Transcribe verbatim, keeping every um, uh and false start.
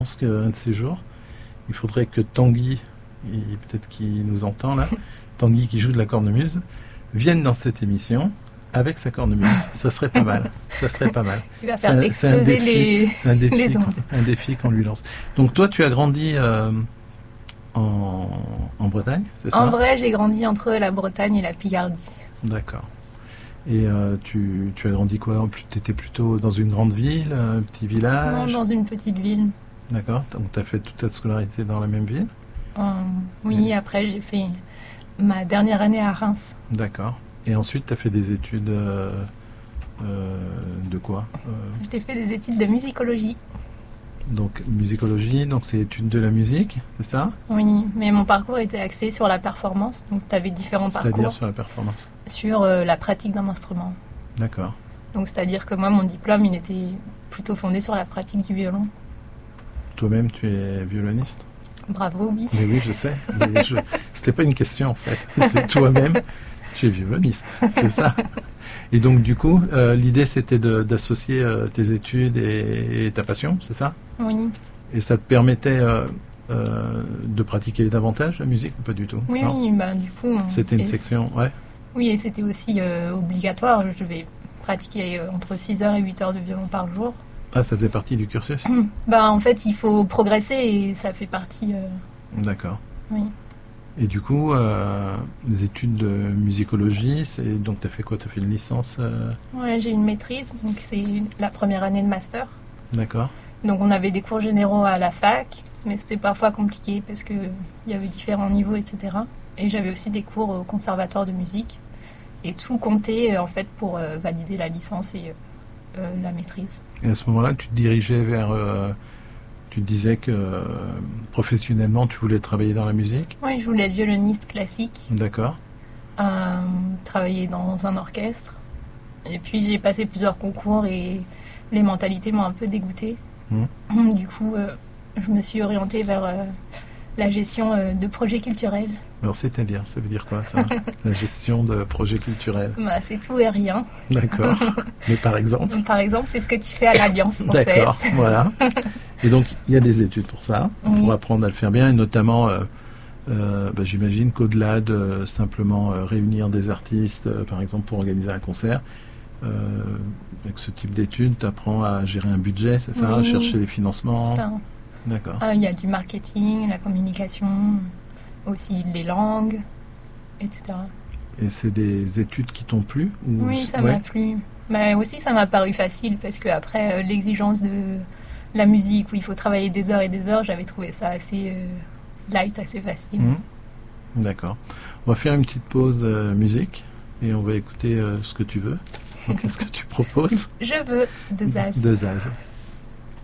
Je pense qu'un de ces jours, il faudrait que Tanguy, et peut-être qu'il nous entend là, Tanguy qui joue de la cornemuse, vienne dans cette émission avec sa cornemuse. Ça serait pas mal. Ça serait pas mal. Il va C'est faire un, c'est un exploser défi, les, c'est un défi, les qu'on- ondes. un défi qu'on lui lance. Donc toi, tu as grandi euh, en, en Bretagne, c'est ça? En vrai, j'ai grandi entre la Bretagne et la Picardie. D'accord. Et euh, tu, tu as grandi quoi? Tu étais plutôt dans une grande ville, un petit Non, village? dans une petite ville. D'accord. Donc tu as fait toute ta scolarité dans la même ville? Euh, oui, après, j'ai fait ma dernière année à Reims. D'accord. Et ensuite, tu as fait des études euh, euh, de quoi? Euh, J'ai fait des études de musicologie. Donc, musicologie, donc c'est études de la musique, c'est ça? Oui, mais mon parcours était axé sur la performance. Donc, tu avais différents C'est-à-dire parcours sur la performance. sur euh, la pratique d'un instrument. D'accord. Donc, c'est-à-dire que moi, mon diplôme, il était plutôt fondé sur la pratique du violon. Toi-même, tu es violoniste? Bravo, oui. Mais oui, je sais. Mais je... C'était pas une question en fait. C'est toi-même, tu es violoniste, c'est ça. Et donc, du coup, euh, l'idée c'était de- d'associer euh, tes études et, et ta passion, c'est ça? Oui, Et ça te permettait euh, euh, de pratiquer davantage la musique ou pas du tout? oui, Non. oui. Bah, du coup, C'était une et- section, ouais. Oui, et c'était aussi euh, obligatoire. Je vais pratiquer euh, entre six heures et huit heures de violon par jour. Ah, ça faisait partie du cursus? Bah, en fait, il faut progresser et ça fait partie. euh, D'accord. Oui. Et du coup, euh, les études de musicologie, c'est donc tu as fait quoi? Tu as fait une licence, euh, Ouais, j'ai une maîtrise, donc c'est la première année de master. d'accord. Donc on avait des cours généraux à la fac, mais c'était parfois compliqué parce que il y avait différents niveaux, et cetera. Et j'avais aussi des cours au conservatoire de musique. Et tout comptait euh, en fait pour euh, valider la licence et euh, la maîtrise. Et à ce moment-là, tu te dirigeais vers... euh, tu te disais que euh, professionnellement, tu voulais travailler dans la musique? Oui, je voulais être violoniste classique, D'accord. euh, travailler dans un orchestre. Et puis j'ai passé plusieurs concours et les mentalités m'ont un peu dégoûtée. Mhm. Du coup, euh, je me suis orientée vers euh, la gestion euh, de projets culturels. Alors, c'est-à-dire, ça veut dire quoi, ça? La gestion de projets culturels. Bah, c'est tout et rien. D'accord. Mais par exemple? Donc, par exemple, c'est ce que tu fais à l'Alliance française. D'accord, voilà. Et donc, il y a des études pour ça, Oui. pour apprendre à le faire bien, et notamment, euh, euh, bah, j'imagine qu'au-delà de simplement euh, réunir des artistes, euh, par exemple, pour organiser un concert, euh, avec ce type d'études, tu apprends à gérer un budget, c'est ça? À Oui. chercher les financements? Ça. D'accord. Ah, il y a du marketing, la communication, aussi les langues, et cetera. Et c'est des études qui t'ont plu ou... Oui, ça Ouais. m'a plu. Mais aussi, ça m'a paru facile parce que après euh, l'exigence de la musique où il faut travailler des heures et des heures, j'avais trouvé ça assez euh, light, assez facile. Mhm. D'accord. On va faire une petite pause euh, musique et on va écouter euh, ce que tu veux. Donc, qu'est-ce que tu proposes? Je veux de Zaz. De Zaz.